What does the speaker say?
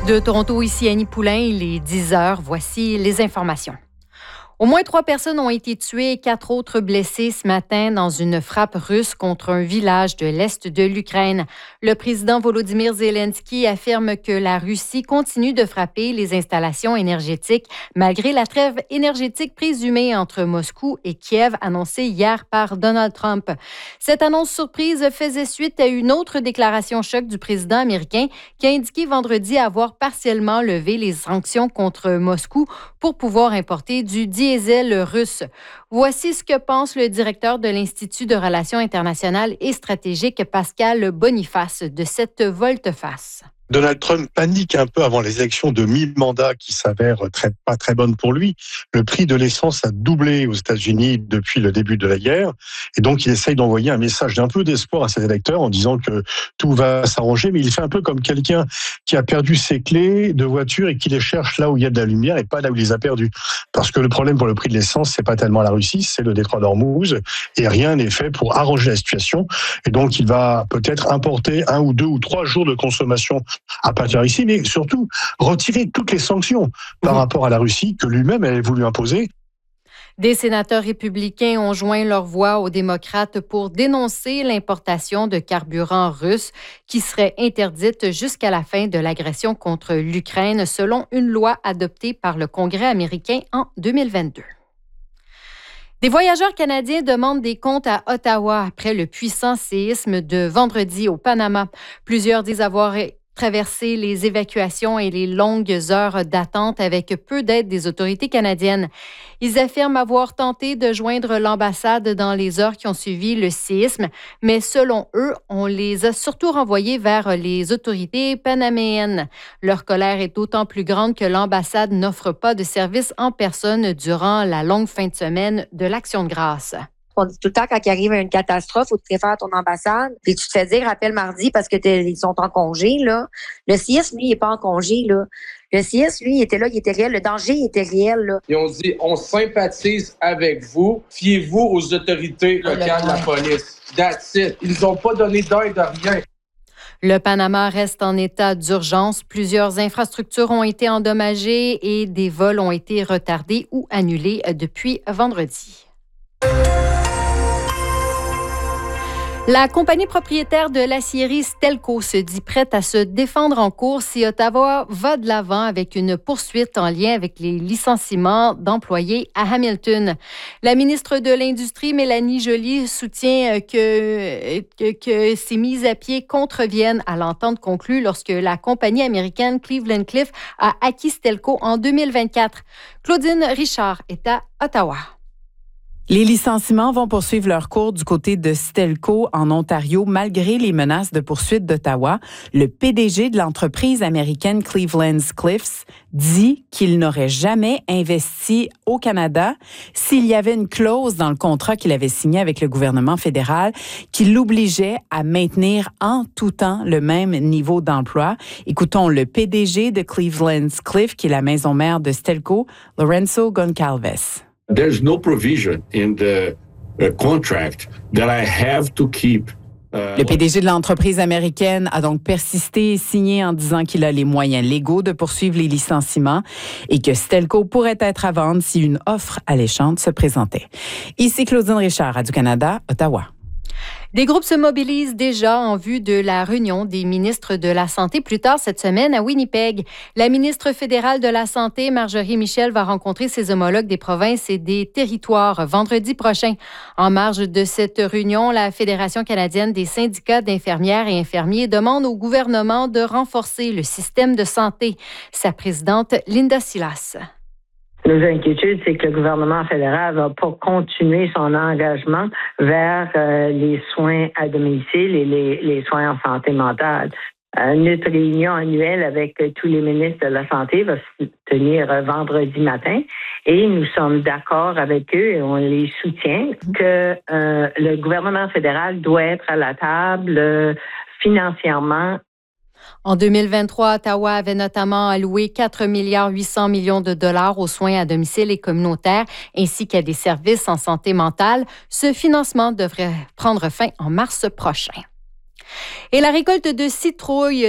De Toronto, ici Annie Poulain, il est 10 heures. Voici les informations. Au moins 3 personnes ont été tuées et 4 autres blessées ce matin dans une frappe russe contre un village de l'Est de l'Ukraine. Le président Volodymyr Zelensky affirme que la Russie continue de frapper les installations énergétiques malgré la trêve énergétique présumée entre Moscou et Kiev annoncée hier par Donald Trump. Cette annonce surprise faisait suite à une autre déclaration choc du président américain qui a indiqué vendredi avoir partiellement levé les sanctions contre Moscou pour pouvoir importer du diesel russe. Voici ce que pense le directeur de l'Institut de relations internationales et stratégiques, Pascal Boniface, de cette volte-face. Donald Trump panique un peu avant les élections de mi-mandat qui s'avèrent pas très bonnes pour lui. Le prix de l'essence a doublé aux États-Unis depuis le début de la guerre. Et donc, il essaye d'envoyer un message d'un peu d'espoir à ses électeurs en disant que tout va s'arranger. Mais il fait un peu comme quelqu'un qui a perdu ses clés de voiture et qui les cherche là où il y a de la lumière et pas là où il les a perdues. Parce que le problème pour le prix de l'essence, c'est pas tellement la Russie, c'est le détroit d'Ormuz. Et rien n'est fait pour arranger la situation. Et donc, il va peut-être importer 1 ou 2 ou 3 jours de consommation à partir d'ici, mais surtout retirer toutes les sanctions par rapport à la Russie que lui-même avait voulu imposer. Des sénateurs républicains ont joint leur voix aux démocrates pour dénoncer l'importation de carburant russe qui serait interdite jusqu'à la fin de l'agression contre l'Ukraine, selon une loi adoptée par le Congrès américain en 2022. Des voyageurs canadiens demandent des comptes à Ottawa après le puissant séisme de vendredi au Panama. Plusieurs disent avoir traverser les évacuations et les longues heures d'attente avec peu d'aide des autorités canadiennes. Ils affirment avoir tenté de joindre l'ambassade dans les heures qui ont suivi le séisme, mais selon eux, on les a surtout renvoyés vers les autorités panaméennes. Leur colère est d'autant plus grande que l'ambassade n'offre pas de service en personne durant la longue fin de semaine de l'Action de grâce. On dit tout le temps, quand il arrive une catastrophe, faut te référer à ton ambassade. Puis tu te fais dire, appelle mardi parce que ils sont en congé, là. Le CIS, lui, il n'est pas en congé, là. Le CIS, lui, il était là, il était réel. Le danger, il était réel, là. Ils ont dit, on sympathise avec vous. Fiez-vous aux autorités locales de la police. That's it. Ils n'ont pas donné d'aide à rien. Le Panama reste en état d'urgence. Plusieurs infrastructures ont été endommagées et des vols ont été retardés ou annulés depuis vendredi. La compagnie propriétaire de l'acierie Stelco se dit prête à se défendre en cours si Ottawa va de l'avant avec une poursuite en lien avec les licenciements d'employés à Hamilton. La ministre de l'Industrie, Mélanie Joly, soutient que ces mises à pied contreviennent à l'entente conclue lorsque la compagnie américaine Cleveland Cliffs a acquis Stelco en 2024. Claudine Richard est à Ottawa. Les licenciements vont poursuivre leur cours du côté de Stelco en Ontario malgré les menaces de poursuite d'Ottawa. Le PDG de l'entreprise américaine Cleveland Cliffs dit qu'il n'aurait jamais investi au Canada s'il y avait une clause dans le contrat qu'il avait signé avec le gouvernement fédéral qui l'obligeait à maintenir en tout temps le même niveau d'emploi. Écoutons le PDG de Cleveland Cliffs, qui est la maison mère de Stelco, Lorenzo Goncalves. There's no provision in the contract that I have to keep. Le PDG de l'entreprise américaine a donc persisté et signé en disant qu'il a les moyens légaux de poursuivre les licenciements et que Stelco pourrait être à vendre si une offre alléchante se présentait. Ici Claudine Richard, Radio-Canada, Ottawa. Des groupes se mobilisent déjà en vue de la réunion des ministres de la Santé plus tard cette semaine à Winnipeg. La ministre fédérale de la Santé, Marjorie Michel, va rencontrer ses homologues des provinces et des territoires vendredi prochain. En marge de cette réunion, la Fédération canadienne des syndicats d'infirmières et infirmiers demande au gouvernement de renforcer le système de santé. Sa présidente, Linda Silas. Nos inquiétudes, c'est que le gouvernement fédéral va pas continuer son engagement vers les soins à domicile et les soins en santé mentale. Notre réunion annuelle avec tous les ministres de la Santé va se tenir vendredi matin et nous sommes d'accord avec eux et on les soutient que le gouvernement fédéral doit être à la table financièrement. En 2023, Ottawa avait notamment alloué 4,8 milliards de dollars aux soins à domicile et communautaires ainsi qu'à des services en santé mentale. Ce financement devrait prendre fin en mars prochain. Et la récolte de citrouilles